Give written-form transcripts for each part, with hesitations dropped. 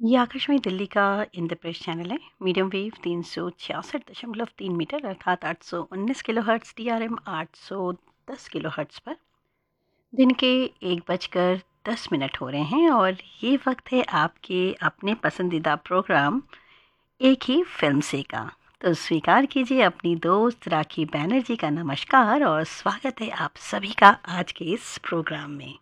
ये आकाशवाणी दिल्ली का इंद्रप्रस्थ चैनल है। मीडियम वेव 366.3 मीटर अर्थात 819 kilo hertz DRM 810 kilo hertz पर दिन के 1:10 हो रहे हैं और ये वक्त है आपके अपने पसंदीदा प्रोग्राम एक ही फिल्म से का। तो स्वीकार कीजिए अपनी दोस्त राखी बैनर्जी का नमस्कार और स्वागत है आप सभी का आज के इस प्रोग्राम में।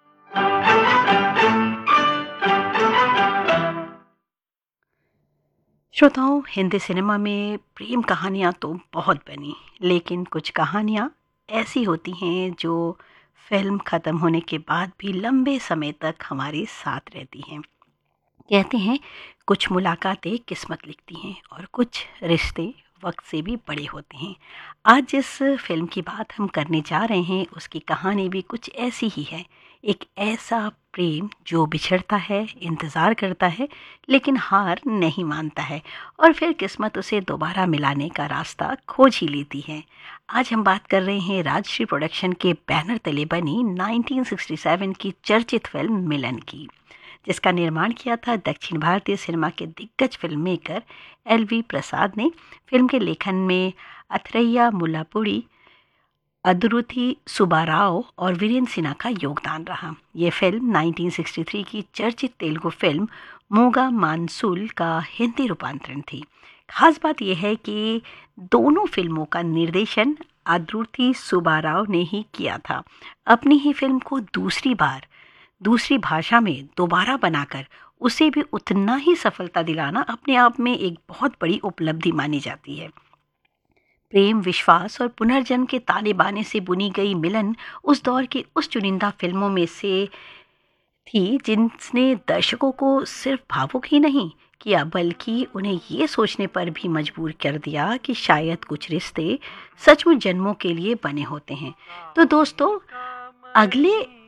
श्रोताओं, हिंदी सिनेमा में प्रेम कहानियाँ तो बहुत बनी, लेकिन कुछ कहानियाँ ऐसी होती हैं जो फिल्म ख़त्म होने के बाद भी लंबे समय तक हमारे साथ रहती हैं। कहते हैं कुछ मुलाकातें किस्मत लिखती हैं और कुछ रिश्ते वक्त से भी बड़े होते हैं। आज जिस फिल्म की बात हम करने जा रहे हैं उसकी कहानी भी कुछ ऐसी ही है। एक ऐसा प्रेम जो बिछड़ता है, इंतज़ार करता है, लेकिन हार नहीं मानता है और फिर किस्मत उसे दोबारा मिलाने का रास्ता खोज ही लेती है। आज हम बात कर रहे हैं राजश्री प्रोडक्शन के बैनर तले बनी 1967 की चर्चित फिल्म मिलन की, जिसका निर्माण किया था दक्षिण भारतीय सिनेमा के दिग्गज फिल्म मेकर LV प्रसाद ने। फिल्म के लेखन में अथरैया मुल्लापुड़ी, अदुरुथि सुब्बाराव और वीरेंद्र सिन्हा का योगदान रहा। ये फिल्म 1963 की चर्चित तेलुगु फिल्म मूगा मानसूल का हिंदी रूपांतरण थी। खास बात यह है कि दोनों फिल्मों का निर्देशन अदुरुथि सुब्बाराव ने ही किया था। अपनी ही फिल्म को दूसरी भाषा में दोबारा बनाकर उसे भी उतना ही सफलता दिलाना अपने आप में एक बहुत बड़ी उपलब्धि मानी जाती है। प्रेम, विश्वास और पुनर्जन्म के ताने बाने से बुनी गई मिलन उस दौर की उस चुनिंदा फिल्मों में से थी जिसने दर्शकों को सिर्फ भावुक ही नहीं किया बल्कि उन्हें ये सोचने पर भी मजबूर कर दिया कि शायद कुछ रिश्ते सचमुच जन्मों के लिए बने होते हैं। तो दोस्तों, अगले